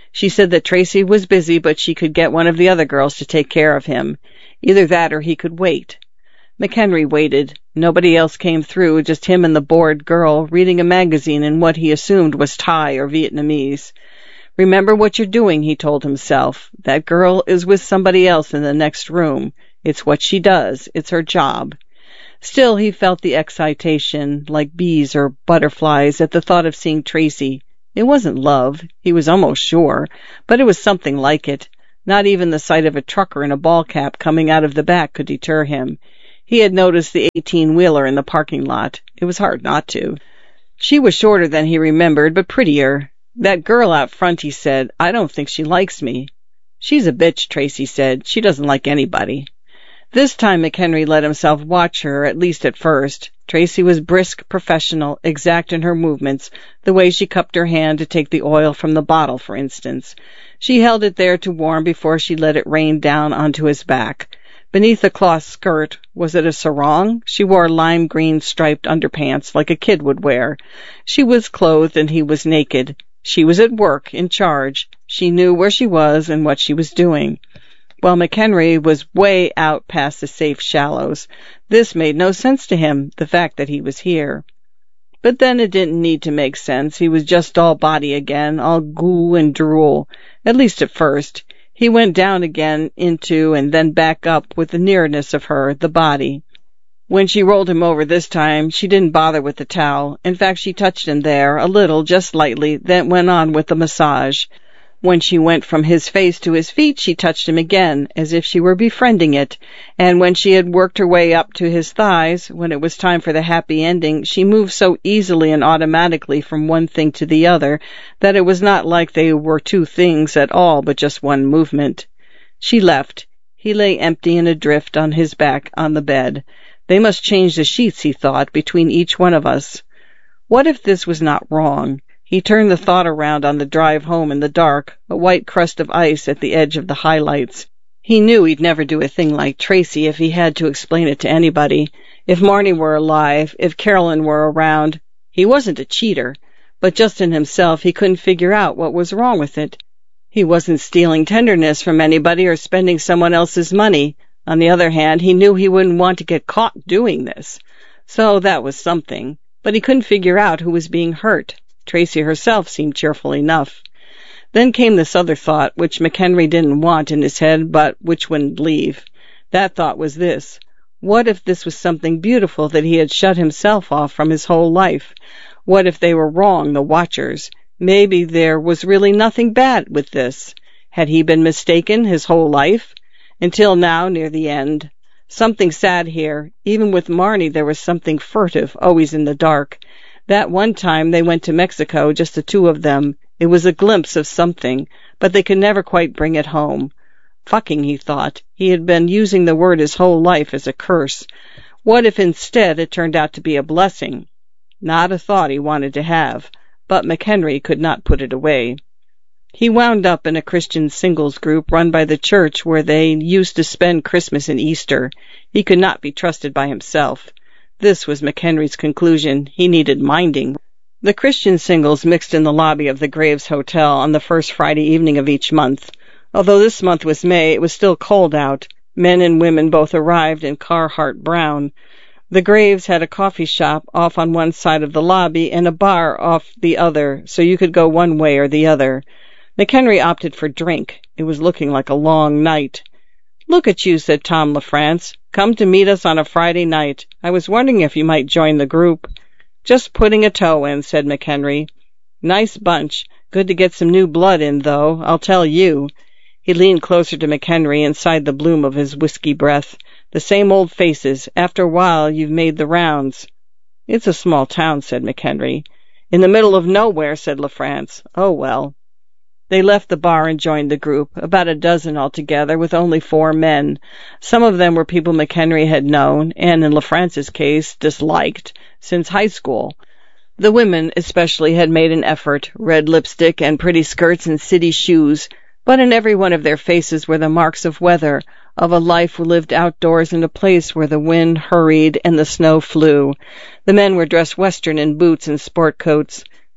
She said that Tracy was busy, but she could get one of the other girls to take care of him. Either that or he could wait. McHenry waited. Nobody else came through, just him and the bored girl, reading a magazine in what he assumed was Thai or Vietnamese. Remember what you're doing, he told himself. That girl is with somebody else in the next room. It's what she does. It's her job. Still, he felt the excitation, like bees or butterflies, at the thought of seeing Tracy. It wasn't love, he was almost sure, but it was something like it. Not even the sight of a trucker in a ball cap coming out of the back could deter him. He had noticed the eighteen-wheeler in the parking lot. It was hard not to. She was shorter than he remembered, but prettier. That girl out front, he said, I don't think she likes me. She's a bitch, Tracy said. She doesn't like anybody. This time McHenry let himself watch her, at least at first. Tracy was brisk, professional, exact in her movements, the way she cupped her hand to take the oil from the bottle, for instance. She held it there to warm before she let it rain down onto his back. Beneath the cloth skirt, was it a sarong? She wore lime green striped underpants like a kid would wear. She was clothed and he was naked. She was at work, in charge. She knew where she was and what she was doing. While McHenry was way out past the safe shallows. This made no sense to him, the fact that he was here. But then it didn't need to make sense. He was just all body again, all goo and drool, at least at first. He went down again into and then back up with the nearness of her, the body. When she rolled him over this time, she didn't bother with the towel. In fact, she touched him there, a little, just lightly, then went on with the massage. When she went from his face to his feet, she touched him again, as if she were befriending it, and when she had worked her way up to his thighs, when it was time for the happy ending, she moved so easily and automatically from one thing to the other that it was not like they were two things at all, but just one movement. She left. He lay empty and adrift on his back on the bed. They must change the sheets, he thought, between each one of us. What if this was not wrong? He turned the thought around on the drive home in the dark, a white crust of ice at the edge of the highlights. He knew he'd never do a thing like Tracy if he had to explain it to anybody. If Marnie were alive, if Carolyn were around. He wasn't a cheater, but just in himself he couldn't figure out what was wrong with it. He wasn't stealing tenderness from anybody or spending someone else's money. On the other hand, he knew he wouldn't want to get caught doing this. So that was something. But he couldn't figure out who was being hurt. Tracy herself seemed cheerful enough. Then came this other thought, which McHenry didn't want in his head, but which wouldn't leave. That thought was this. What if this was something beautiful that he had shut himself off from his whole life? What if they were wrong, the watchers? Maybe there was really nothing bad with this. Had he been mistaken his whole life? Until now, near the end. Something sad here. Even with Marnie there was something furtive, always in the dark. That one time they went to Mexico, just the two of them. It was a glimpse of something, but they could never quite bring it home. Fucking, he thought. He had been using the word his whole life as a curse. What if instead it turned out to be a blessing? Not a thought he wanted to have, but McHenry could not put it away. He wound up in a Christian singles group run by the church where they used to spend Christmas and Easter. He could not be trusted by himself. This was McHenry's conclusion. He needed minding. The Christian singles mixed in the lobby of the Graves Hotel on the first Friday evening of each month. Although this month was May, it was still cold out. Men and women both arrived in Carhartt brown. The Graves had a coffee shop off on one side of the lobby and a bar off the other, so you could go one way or the other. McHenry opted for drink. It was looking like a long night. "Look at you," said Tom LaFrance. "Come to meet us on a Friday night. I was wondering if you might join the group." "Just putting a toe in," said McHenry. "Nice bunch. Good to get some new blood in, though, I'll tell you." He leaned closer to McHenry inside the bloom of his whiskey breath. "The same old faces. After a while, you've made the rounds." "It's a small town," said McHenry. "In the middle of nowhere," said LaFrance. "Oh, well." They left the bar and joined the group, about a dozen altogether, with only four men. Some of them were people McHenry had known, and in LaFrance's case, disliked, since high school. The women, especially, had made an effort, red lipstick and pretty skirts and city shoes, but in every one of their faces were the marks of weather, of a life lived outdoors in a place where the wind hurried and the snow flew. The men were dressed Western in boots and sport coats.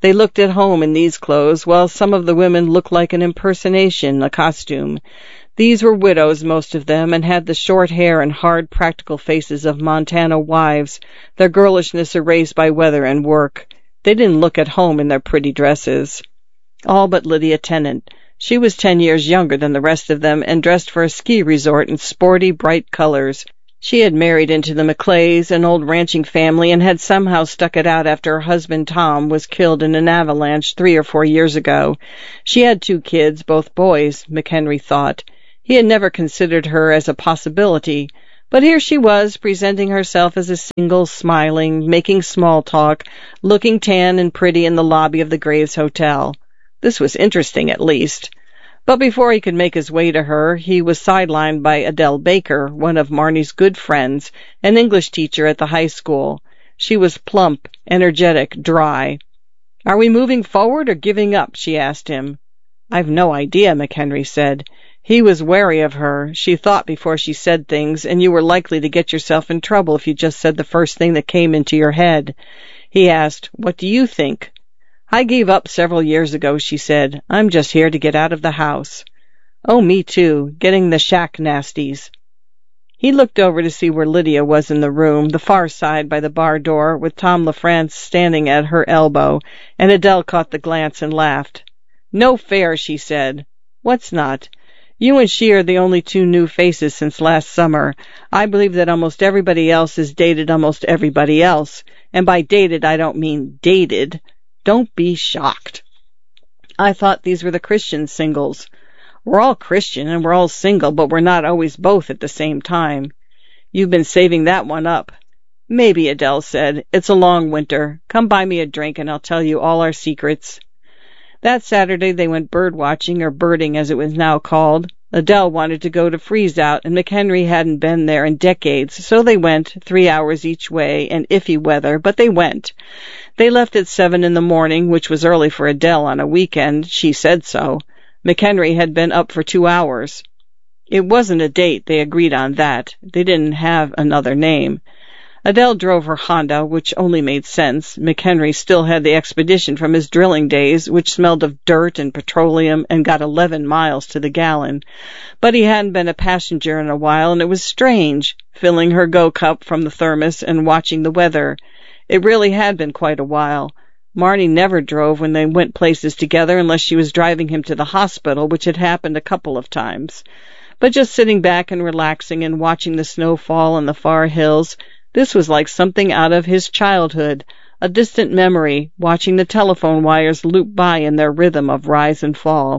They looked at home in these clothes, while some of the women looked like an impersonation, a costume. These were widows, most of them, and had the short hair and hard, practical faces of Montana wives, their girlishness erased by weather and work. They didn't look at home in their pretty dresses. All but Lydia Tennant. She was ten years younger than the rest of them and dressed for a ski resort in sporty, bright colors. She had married into the Maclays, an old ranching family, and had somehow stuck it out after her husband Tom was killed in an avalanche three or four years ago. She had two kids, both boys, McHenry thought. He had never considered her as a possibility, but here she was, presenting herself as a single, smiling, making small talk, looking tan and pretty in the lobby of the Graves Hotel. This was interesting, at least. But before he could make his way to her, he was sidelined by Adele Baker, one of Marnie's good friends, an English teacher at the high school. She was plump, energetic, dry. "Are we moving forward or giving up?" she asked him. "I've no idea," McHenry said. He was wary of her. She thought before she said things, and you were likely to get yourself in trouble if you just said the first thing that came into your head. He asked, "What do you think?" "I gave up several years ago," she said. "I'm just here to get out of the house." "Oh, me too. Getting the shack nasties." He looked over to see where Lydia was in the room, the far side by the bar door, with Tom LaFrance standing at her elbow, and Adele caught the glance and laughed. "No fair," she said. "What's not?" "You and she are the only two new faces since last summer. I believe that almost everybody else has dated almost everybody else, and by dated I don't mean dated. Don't be shocked." "I thought these were the Christian singles." "We're all Christian and we're all single, but we're not always both at the same time." "You've been saving that one up." "Maybe," Adele said. "It's a long winter. Come buy me a drink and I'll tell you all our secrets." That Saturday they went bird watching, or birding as it was now called. Adele wanted to go to Freeze Out, and McHenry hadn't been there in decades, so they went, three hours each way, and iffy weather, but they went. They left at seven in the morning, which was early for Adele on a weekend. She said so. McHenry had been up for two hours. It wasn't a date, they agreed on that. They didn't have another name. Adele drove her Honda, which only made sense. McHenry still had the expedition from his drilling days, which smelled of dirt and petroleum and got eleven miles to the gallon. But he hadn't been a passenger in a while, and it was strange, filling her go-cup from the thermos and watching the weather. It really had been quite a while. Marnie never drove when they went places together unless she was driving him to the hospital, which had happened a couple of times. But just sitting back and relaxing and watching the snow fall on the far hills, this was like something out of his childhood, a distant memory, watching the telephone wires loop by in their rhythm of rise and fall.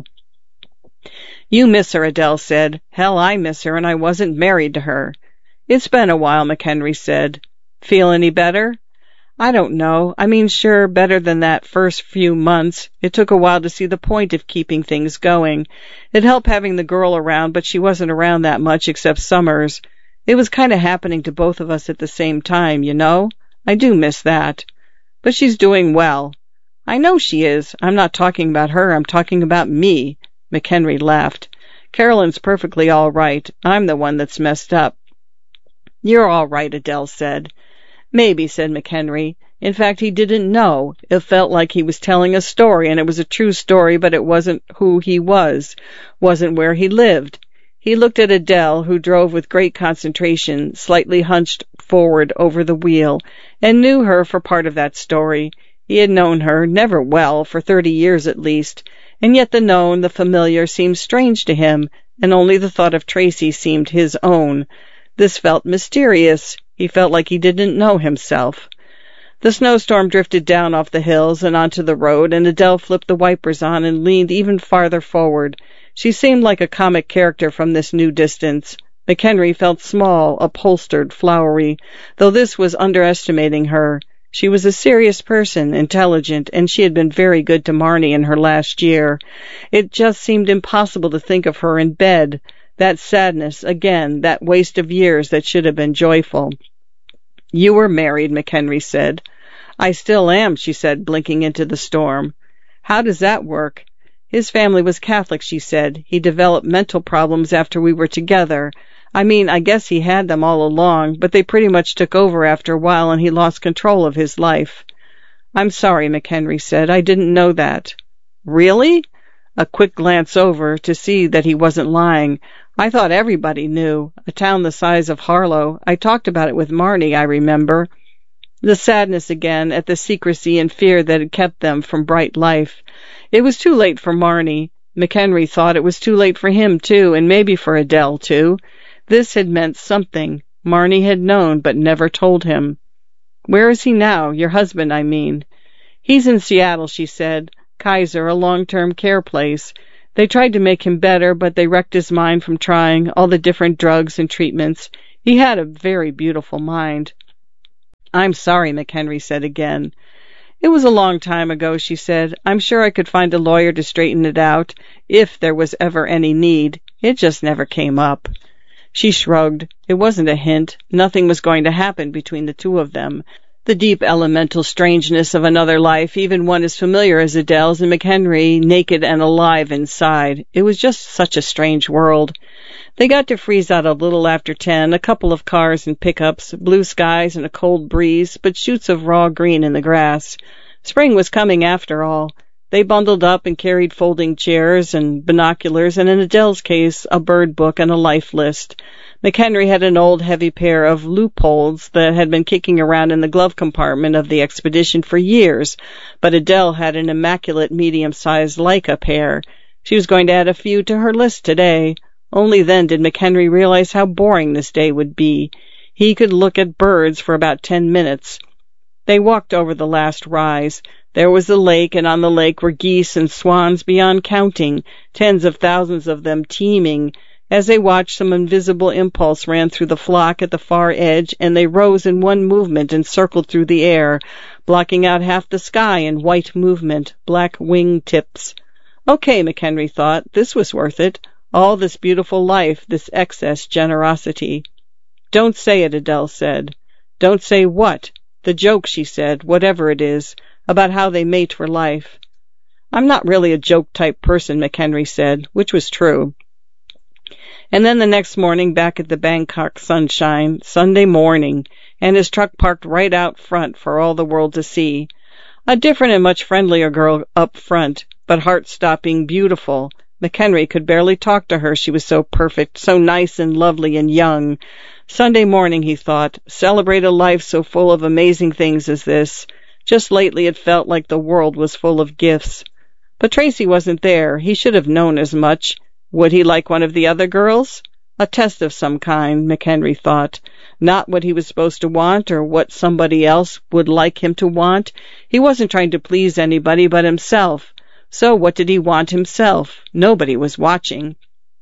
"You miss her," Adele said. "Hell, I miss her, and I wasn't married to her." "It's been a while," McHenry said. "Feel any better?" "I don't know. I mean, sure, better than that first few months. It took a while to see the point of keeping things going. It helped having the girl around, but she wasn't around that much except summers. It was kind of happening to both of us at the same time, you know? I do miss that. But she's doing well." "I know she is. I'm not talking about her. I'm talking about me." McHenry laughed. "Carolyn's perfectly all right. I'm the one that's messed up." "You're all right," Adele said. "Maybe," said McHenry. In fact, he didn't know. It felt like he was telling a story, and it was a true story, but it wasn't who he was, wasn't where he lived. He looked at Adele, who drove with great concentration, slightly hunched forward over the wheel, and knew her for part of that story. He had known her, never well, for thirty years at least, and yet the known, the familiar, seemed strange to him, and only the thought of Tracy seemed his own. This felt mysterious. He felt like he didn't know himself. The snowstorm drifted down off the hills and onto the road, and Adele flipped the wipers on and leaned even farther forward. She seemed like a comic character from this new distance. McHenry felt small, upholstered, flowery, though this was underestimating her. She was a serious person, intelligent, and she had been very good to Marnie in her last year. It just seemed impossible to think of her in bed. That sadness, again, that waste of years that should have been joyful. "You were married," McHenry said. "I still am," she said, blinking into the storm. "How does that work?" "His family was Catholic," she said. "He developed mental problems after we were together. I mean, I guess he had them all along, but they pretty much took over after a while and he lost control of his life." "I'm sorry," McHenry said. "I didn't know that." "Really?" A quick glance over to see that he wasn't lying. "I thought everybody knew. A town the size of Harlow. I talked about it with Marnie, I remember." The sadness again at the secrecy and fear that had kept them from bright life. It was too late for Marnie. McHenry thought it was too late for him, too, and maybe for Adele, too. This had meant something. Marnie had known, but never told him. "Where is he now? Your husband, I mean." "He's in Seattle," she said. "Kaiser, a long-term care place. They tried to make him better, but they wrecked his mind from trying all the different drugs and treatments. He had a very beautiful mind." "I'm sorry," McHenry said again. "It was a long time ago," she said. "I'm sure I could find a lawyer to straighten it out, if there was ever any need. It just never came up." She shrugged. It wasn't a hint. Nothing was going to happen between the two of them. The deep elemental strangeness of another life, even one as familiar as Adele's, and McHenry naked and alive inside. It was just such a strange world. They got to freeze out a little after ten, a couple of cars and pickups, blue skies and a cold breeze, but shoots of raw green in the grass. Spring was coming after all. They bundled up and carried folding chairs and binoculars, and in Adele's case, a bird book and a life list. McHenry had an old heavy pair of loopholes that had been kicking around in the glove compartment of the expedition for years, but Adele had an immaculate medium-sized Leica pair. She was going to add a few to her list today. Only then did McHenry realize how boring this day would be. He could look at birds for about ten minutes. They walked over the last rise. There was the lake, and on the lake were geese and swans beyond counting, tens of thousands of them teeming. As they watched, some invisible impulse ran through the flock at the far edge, and they rose in one movement and circled through the air, blocking out half the sky in white movement, black wing tips. Okay, McHenry thought, this was worth it. All this beautiful life, this excess generosity. "Don't say it," Adele said. "Don't say what?" "The joke," she said, "whatever it is, about how they mate for life." "I'm not really a joke-type person," McHenry said, which was true. And then the next morning, back at the Bangkok sunshine, Sunday morning, and his truck parked right out front for all the world to see. A different and much friendlier girl up front, but heart-stopping beautiful. McHenry could barely talk to her, she was so perfect, so nice and lovely and young. Sunday morning, he thought, celebrate a life so full of amazing things as this. Just lately it felt like the world was full of gifts. But Tracy wasn't there. He should have known as much. Would he like one of the other girls? A test of some kind, McHenry thought. Not what he was supposed to want or what somebody else would like him to want. He wasn't trying to please anybody but himself. So what did he want himself? Nobody was watching.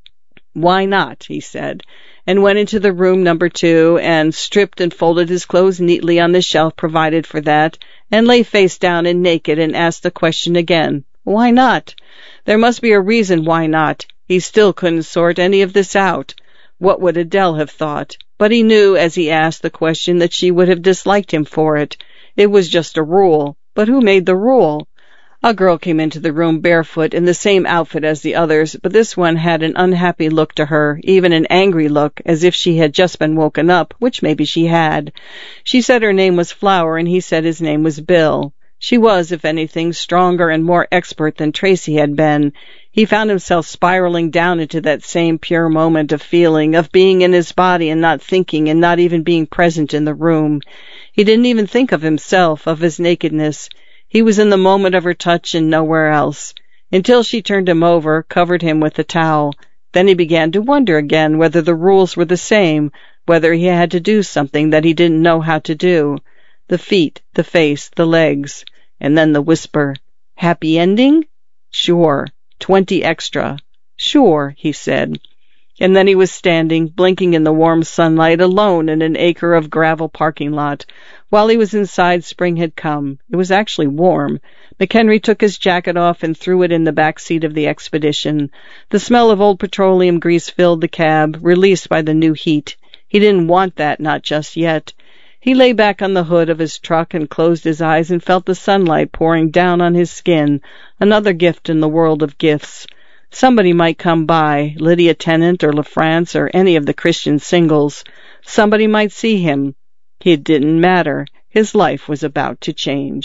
"Why not?" he said, and went into the room number two and stripped and folded his clothes neatly on the shelf provided for that, and lay face down and naked and asked the question again. Why not? There must be a reason why not. He still couldn't sort any of this out. What would Adele have thought? But he knew as he asked the question that she would have disliked him for it. It was just a rule. But who made the rule? A girl came into the room barefoot in the same outfit as the others, but this one had an unhappy look to her, even an angry look, as if she had just been woken up, which maybe she had. She said her name was Flower, and he said his name was Bill. She was, if anything, stronger and more expert than Tracy had been. He found himself spiraling down into that same pure moment of feeling, of being in his body and not thinking and not even being present in the room. He didn't even think of himself, of his nakedness. He was in the moment of her touch and nowhere else, until she turned him over, covered him with the towel. Then he began to wonder again whether the rules were the same, whether he had to do something that he didn't know how to do. The feet, the face, the legs, and then the whisper, "Happy ending?" "Sure. Twenty extra." "Sure," he said. And then he was standing, blinking in the warm sunlight, alone in an acre of gravel parking lot. While he was inside, spring had come. It was actually warm. McHenry took his jacket off and threw it in the back seat of the Expedition. The smell of old petroleum grease filled the cab, released by the new heat. He didn't want that, not just yet. He lay back on the hood of his truck and closed his eyes and felt the sunlight pouring down on his skin, another gift in the world of gifts. Somebody might come by, Lydia Tennant or LaFrance or any of the Christian singles. Somebody might see him. It didn't matter. His life was about to change.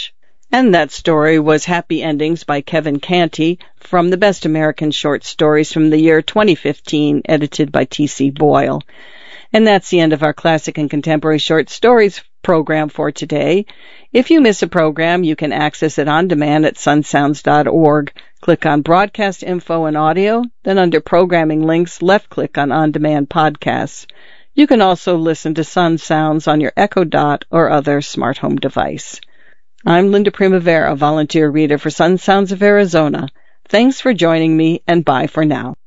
And that story was Happy Endings by Kevin Canty from the Best American Short Stories from the year twenty fifteen, edited by T C Boyle. And that's the end of our Classic and Contemporary Short Stories program for today. If you miss a program, you can access it on demand at sun sounds dot org. Click on Broadcast Info and Audio, then under Programming Links, left-click on On Demand Podcasts. You can also listen to Sun Sounds on your Echo Dot or other smart home device. I'm Linda Primavera, volunteer reader for Sun Sounds of Arizona. Thanks for joining me, and bye for now.